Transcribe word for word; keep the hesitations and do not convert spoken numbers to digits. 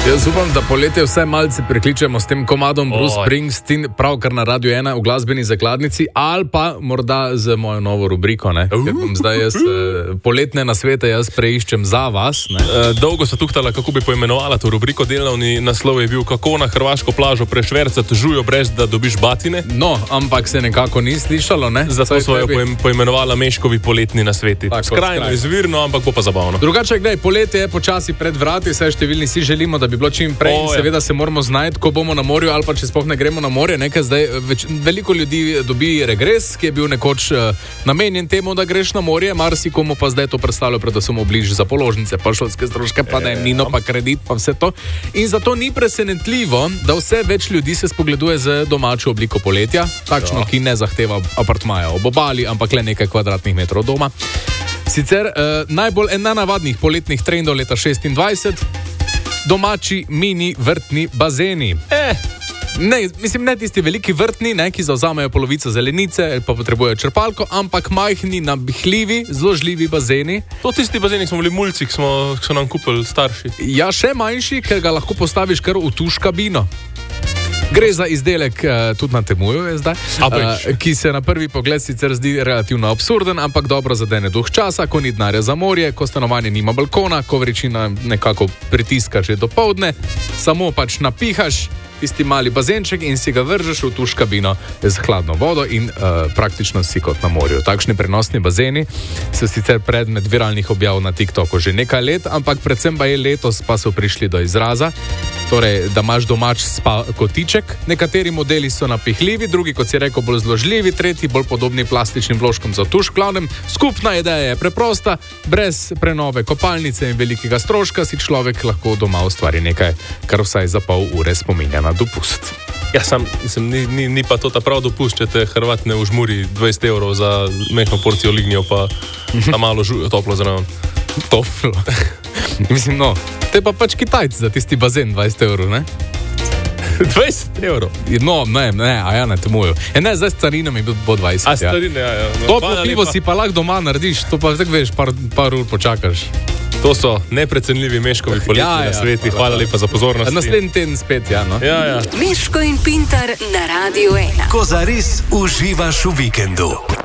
Jaz upam, da poletje vsaj malce prekličemo s tem komadom Bruce Oj. Springsteen, pravkar na Radio ena v glasbeni zakladnici, ali pa morda z mojo novo rubriko, ne? Ker bom zdaj jaz eh, poletne nasvete jaz preiščem za vas. Ne? E, dolgo so tuhtala, kako bi poimenovala to rubriko. Delovni naslov je bil, kako na hrvaško plažo prešvercati žujo, brez da dobiš batine. No, ampak se nekako ni slišalo, ne? Zato Saj so jo tebi- poim, poimenovala Meškovi poletni nasveti. Tako, Skrajno skrajno. izvirno, ampak bo pa zabavno. Drugače, gledaj, poletje je počasi pred vrati, saj številni si želimo, da bi bilo čim prej. O, In ja. seveda se moramo znajti, ko bomo na morju ali pa če sploh ne gremo na morje. Nekaj zdaj več, veliko ljudi dobi regres, ki je bil nekoč uh, namenjen temu, da greš na morje, marsikomu pa zdaj to predstavlja predvsem obliž za položnice, pa šolske stroške, pa najemnino, pa kredit, pa vse to. In zato ni presenetljivo, da vse več ljudi se spogleduje z domačo obliko poletja, takšno, Ja. ki ne zahteva apartmaja ob obali, ampak le nekaj kvadratnih metrov doma. Sicer eh, najbolj ena navadnih poletnih trendov leta šestindvajset, domači mini vrtni bazeni. Eh, Ne, mislim, ne tisti veliki vrtni, ne, ki zavzamejo polovico zelenice ali pa potrebujejo črpalko, ampak majhni, nabihljivi, zložljivi bazeni. to tisti bazeni, ki smo bili mulci, ki, smo, ki so nam kupili starši. Ja, še manjši, ker ga lahko postaviš kar v tuš kabino. Gre za izdelek, uh, tudi na temuju je zdaj, A pač. uh, ki se na prvi pogled sicer zdi relativno absurden, ampak dobro zadene duh časa, ko ni denarja za morje, ko stanovanje nima balkona, ko vrečina nekako pritiska že do povdne, samo pač napihaš tisti mali bazenček in si ga vržeš v tuš kabino z hladno vodo in uh, praktično si kot na morju. Takšni prenosni bazeni so sicer predmet viralnih objav na TikToku že nekaj let, ampak predvsem pa je letos pa so prišli do izraza. Torej, da imaš domač spa kotiček. Nekateri modeli so napihljivi, drugi, kot si rekel, bolj zložljivi, tretji bolj podobni plastičnim vložkom za tuš. Glavnem, skupna ideja je preprosta, brez prenove kopalnice in velikega stroška si človek lahko doma ustvari nekaj, kar vsaj za pol ure spominja na dopust. Ja, sam, mislim, ni, ni, ni pa to ta prav dopust, če te Hrvat ne užmuri dvajset evrov za mehko porcijo lignjev, pa ta malo žujo toplo zraven. Toplo. Mislim, no, te pa pač Kitajci za tisti bazen dvajset evrov, ne? dvajset evrov? No, ne, ne, a ja, ne temujo. E ne, zdaj s carinami bo bo dvajset. A starine, ja, ja. No, Toplo hvala pivo lepa. si pa lahko doma narediš, to pa tako veš, par, par ur počakaš. To so neprecenljivi Meškovi poletni Ja, ja, nasveti. hvala, Hvala lepa za pozornost. Naslednji teden spet, ja, no. Ja, ja. Miško in Pintar na Radio ena. Ko zares uživaš v vikendu.